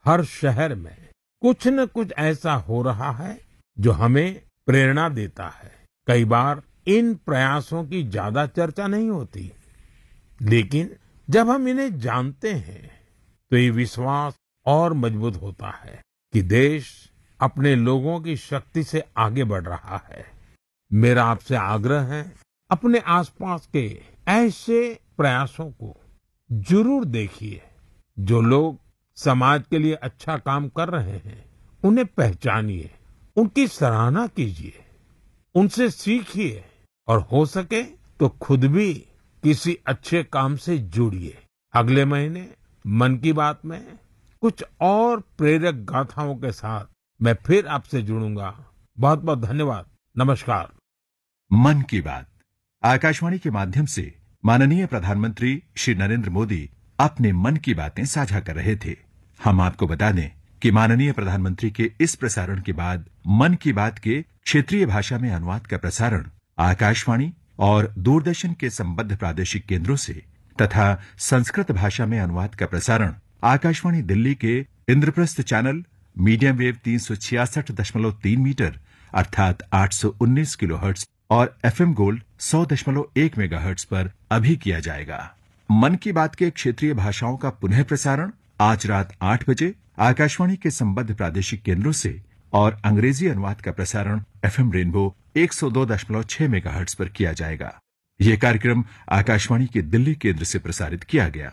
हर शहर में कुछ न कुछ ऐसा हो रहा है जो हमें प्रेरणा देता है। कई बार इन प्रयासों की ज्यादा चर्चा नहीं होती, लेकिन जब हम इन्हें जानते हैं तो ये विश्वास और मजबूत होता है कि देश अपने लोगों की शक्ति से आगे बढ़ रहा है। मेरा आपसे आग्रह है, अपने आसपास के ऐसे प्रयासों को जरूर देखिए। जो लोग समाज के लिए अच्छा काम कर रहे हैं, उन्हें पहचानिए, उनकी सराहना कीजिए, उनसे सीखिए और हो सके तो खुद भी किसी अच्छे काम से जुड़िए। अगले महीने मन की बात में कुछ और प्रेरक गाथाओं के साथ मैं फिर आपसे जुड़ूंगा। बहुत बहुत धन्यवाद। नमस्कार। मन की बात आकाशवाणी के माध्यम से माननीय प्रधानमंत्री श्री नरेंद्र मोदी अपने मन की बातें साझा कर रहे थे। हम आपको बता दें कि माननीय प्रधानमंत्री के इस प्रसारण के बाद मन की बात के क्षेत्रीय भाषा में अनुवाद का प्रसारण आकाशवाणी और दूरदर्शन के संबद्ध प्रादेशिक केंद्रों से तथा संस्कृत भाषा में अनुवाद का प्रसारण आकाशवाणी दिल्ली के Indraprastha channel medium wave 366.3 metre अर्थात 819 किलोहर्ट्ज और एफएम गोल्ड 100.1 मेगाहर्ट्ज पर अभी किया जाएगा। मन की बात के क्षेत्रीय भाषाओं का पुनः प्रसारण आज रात 8 बजे आकाशवाणी के संबद्ध प्रादेशिक केंद्रों से और अंग्रेजी अनुवाद का प्रसारण एफएम रेनबो 102.6 मेगाहर्ट्ज पर किया जाएगा। यह कार्यक्रम आकाशवाणी के दिल्ली केंद्र से प्रसारित किया गया।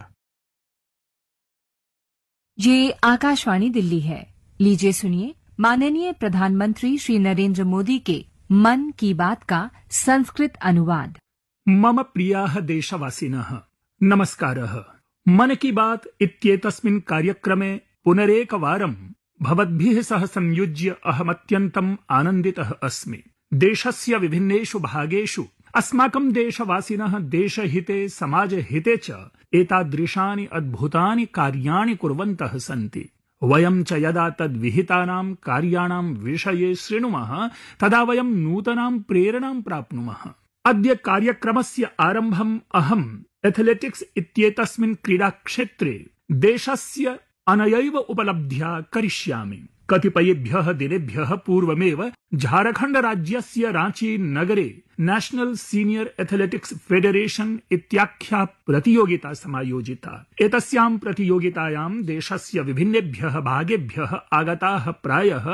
ये आकाशवाणी दिल्ली है। लीजिए सुनिए माननीय प्रधानमंत्री श्री नरेंद्र मोदी के मन की बात का संस्कृत अनुवाद। मम प्रियाः देशवासिनः नमस्कारः। मन की बात इत्येतस्मिन् कार्यक्रमे पुनरेकवारं भवद्भिः सह संयुज्य अहमत्यन्तम् आनन्दितः अस्मि। देशस्य विभिन्नेषु भागेषु अस्माकं देशवासिनः देशहिते समाजहिते च एतादृशानि अद्भुतानि कार्याणि कुर्वन्तः सन्ति। वयं च यदा तद्विहितानां कार्याणां विषये शृणुमः तदा वयं नूतनां प्रेरणां प्राप्नुमः। अद्य कार्यक्रमस्य आरम्भम् अहम् एथलेटिक्स् इत्येतस्मिन् क्रीडाक्षेत्रे देशस्य अनयैव उपलब्ध्या करिष्यामि। कतिपयेभ्यः दिनेभ्यः पूर्वमेव झारखण्ड राज्यस्य रांची नगरे नेशनल सीनियर एथलेटिक्स फेडरेशन इत्याख्या प्रतियोगिता समायोजिता। एतस्यां प्रतियोगितायां देशस्य विभिन्नेभ्यः भागेभ्यः आगताः प्रायः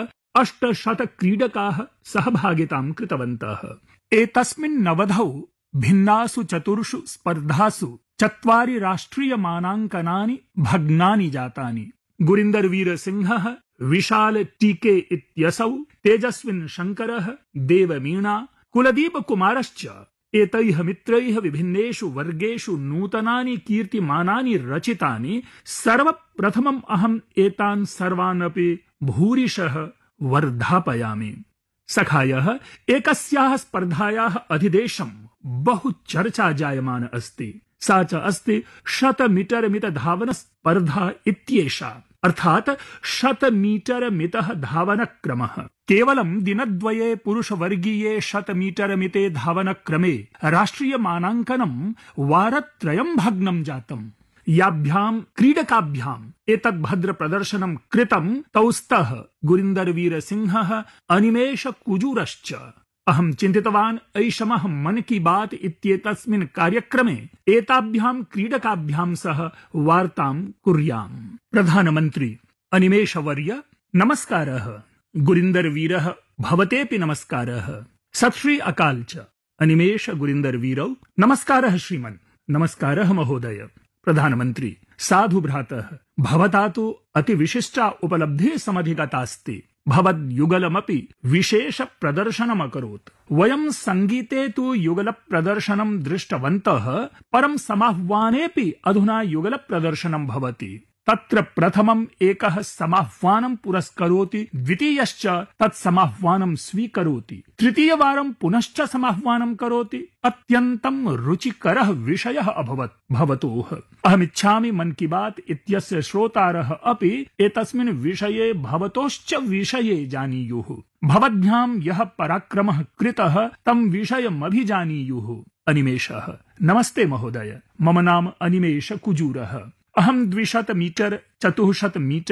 800 क्रीडकाः सहभागितां कृतवन्तः। एतस्मिन् नवधौ भिन्नासु चतुर्षु स्पर्धासु 4 राष्ट्रियमानाङ्कनानि भग्नानि जातानि। गुरिन्दर वीर सिंहः, विशाल टीके इत्यसौ, तेजस्विन शंकरः, देवमीणा, कुलदीप कुमारश्च एतैः मित्रैः विभिन्नेषु वर्गेषु नूतनानि कीर्तिमानानि रचितानि। सर्वप्रथमम् अहम् एतान् सर्वान् अपि भूरिशः वर्धापयामि। सखायः एकस्याः स्पर्धायाः अधिदेशं बहु चर्चा जायमान अस्ति। सा च अस्ति 100 मीटर मित धावन स्पर्धा इत्येषा, अर्थात 100 मीटर मितः धावनक्रमः। केवलं दिनद्वये पुरुषवर्गीये 100 मीटर मिते धावनक्रमे राष्ट्रिय मानाङ्कनं वारत्रयं भग्नं जातम्। याभ्यां क्रीडकाभ्याम् एतद् भद्र प्रदर्शनं कृतं तौ स्तः गुरिन्दर वीर सिंहः, अनिमेष कुजूरश्च। अहं चिन्तितवान् ऐषमः मन की बात इत्येतस्मिन् कार्यक्रमे एताभ्यां क्रीडकाभ्यां सह वार्तां कुर्याम्। प्रधानमन्त्री अनिमेषवर्य नमस्कारः। गुरिन्दर वीरः भवतेऽपि नमस्कारः। सत् श्री अकाल च। अनिमेष गुरिन्दर वीरौ नमस्कारः श्रीमन्। नमस्कारः महोदय। प्रधानमन्त्री साधु भ्रातः, भवता तु अतिविशिष्टा उपलब्धिः समधिगतास्ति। भवद्युगलमपि विशेष प्रदर्शनमकरोत्। वयं संगीते तु युगल प्रदर्शनं दृष्टवन्तः, परं समाह्वानेऽपि अधुना युगल प्रदर्शनं भवति। तत्र प्रथमम् एकः समाह्वानं पुरस्करोति, द्वितीयश्च तत्समाह्वानं स्वीकरोति, तृतीयवारं पुनश्च समाह्वानं करोति। अत्यन्तं रुचिकरः विषयः अभवत् भवतोः। अहमिच्छामि मन की बात इत्यस्य श्रोतारः अपि एतस्मिन् विषये भवतोश्च विषये जानीयुः। भवद्भ्यां यः पराक्रमः कृतः तं विषयमभिजानीयुः। अनिमेषः नमस्ते महोदय। मम नाम अनिमेष कुजूरः। अहं 200 मीटर 400 मीटर